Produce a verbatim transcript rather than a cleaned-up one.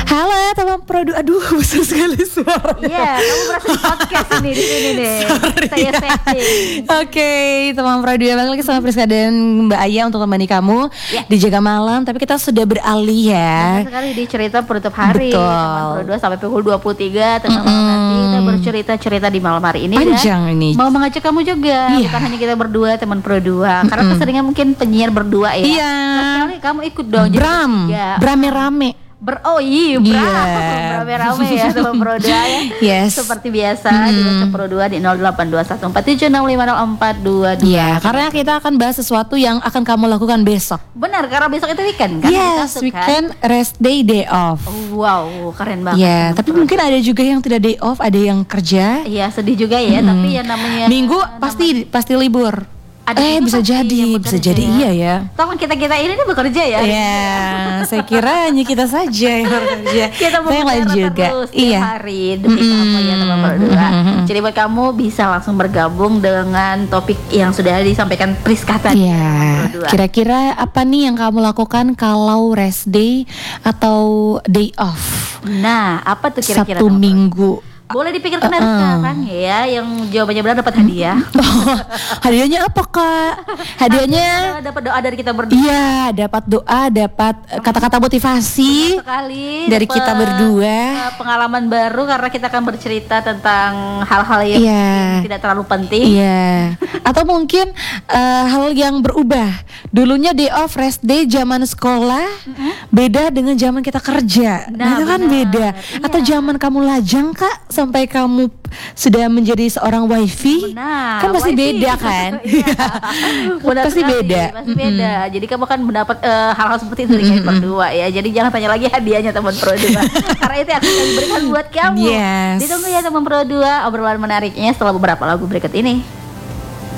Halo teman produ, aduh besar sekali suaranya. Iya, kamu berasa di podcast ini di sini deh. Saya setting. Oke, teman produ, balik lagi sama Priska dan Mbak Aya untuk temani kamu Ya. di Jaga Malam. Tapi kita sudah beralih ya. Benar sekali di cerita penutup hari. Betul. Teman produ sampai pukul dua puluh tiga tengah malam nanti kita bercerita-cerita di malam hari ini. Panjang dan ini. Mau mengajak kamu juga, Iya. bukan hanya kita berdua teman produ. Karena keseringan mungkin penyiar berdua ya. Iya. Sekali kamu ikut dong. jadi Bram, bertiga. Brame-rame. Ber oh iya, Bram. Iya. Rame-rame ya teman produ ya. Yes. Seperti biasa di WhatsApp Pro dua di nol delapan dua satu empat tujuh enam lima nol empat dua dua. Iya, karena kita akan bahas sesuatu yang akan kamu lakukan besok. Benar, karena besok itu weekend kan? Yes, Kita weekend, rest day, day off. Oh, wow, keren banget. Ya, teman tapi produ. mungkin ada juga yang tidak day off, ada yang kerja. Iya, sedih juga ya, tapi yang namanya Minggu namanya- pasti pasti libur. Ada eh juga bisa pasti jadi, yang bisa bekerja jadi ya. iya ya. Teman kita-kita ini nih bekerja ya. Iya, saya kira hanya kita saja yang bekerja. Kita mau Saya lain juga. terus tiap Iya. hari demi kamu ya teman berdua. Jadi buat kamu bisa langsung bergabung dengan topik yang sudah disampaikan Priska tadi. Iya. teman berdua. Kira-kira apa nih yang kamu lakukan kalau rest day atau day off? Nah, apa tuh kira-kira? Satu teman berdua? minggu. Boleh dipikirkan dari Uh-uh. sekarang ya. Yang jawabannya benar dapat hadiah. Hadiahnya apa kak? Hadiahnya dapat doa dari kita berdua. iya, dapat doa, dapat eh, kata-kata motivasi Sekali dari dapet, kita berdua. eh, pengalaman baru karena kita akan bercerita tentang hal-hal yang Iya. mungkin tidak terlalu penting. Iya. Atau mungkin eh, hal yang berubah. Dulunya day off, rest day zaman sekolah beda dengan zaman kita kerja. Nah, Nah, itu kan benar. beda. Atau Iya. zaman kamu lajang kak sampai kamu sudah menjadi seorang wifi. Benar, Kan pasti wifi. beda kan? Iya. Benar Pasti sekali, beda. Pasti beda. Jadi kamu akan mendapat eh, hal-hal seperti itu dengan berdua ya. Jadi jangan tanya lagi hadiahnya teman Pro dua. Karena itu yang akan kami berikan buat kamu. Yes. Ditunggu ya teman Pro dua obrolan menariknya setelah beberapa lagu berikut ini.